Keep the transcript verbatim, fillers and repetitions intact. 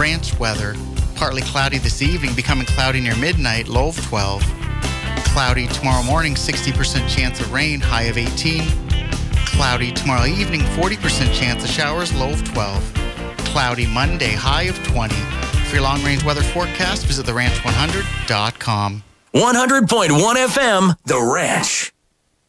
Ranch weather. Partly cloudy this evening, becoming cloudy near midnight, low of twelve. Cloudy tomorrow morning, sixty percent chance of rain, high of eighteen. Cloudy tomorrow evening, forty percent chance of showers, low of twelve. Cloudy Monday, high of twenty. For your long-range weather forecast, visit the ranch one hundred dot com. one hundred point one F M, The Ranch.